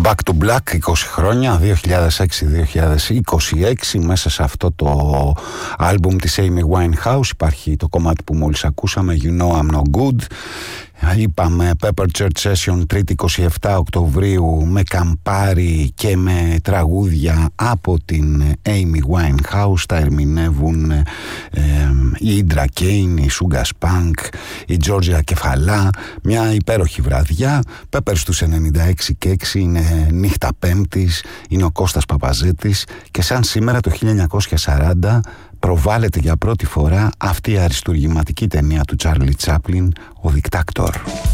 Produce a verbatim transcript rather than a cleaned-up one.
Back to Black, είκοσι χρόνια, δύο χιλιάδες έξι με δύο χιλιάδες είκοσι έξι. Μέσα σε αυτό το άλμπουμ της Amy Winehouse υπάρχει το κομμάτι που μόλις ακούσαμε, You Know I'm No Good. Είπαμε Pepper Church Session τρίτη εικοστή εβδόμη Οκτωβρίου με καμπάρι και με τραγούδια από την Amy Winehouse. Τα ερμηνεύουν ε, η Indra Kane, η Sugar Spunk, η Georgia Κεφαλά. Μια υπέροχη βραδιά. Pepper στους ενενήντα έξι και έξι, είναι νύχτα Πέμπτης, είναι ο Κώστας Παπαζέτης και σαν σήμερα το χίλια εννιακόσια σαράντα προβάλλεται για πρώτη φορά αυτή η αριστουργηματική ταινία του Τσάρλι Τσάπλιν, ο Δικτάκτορ.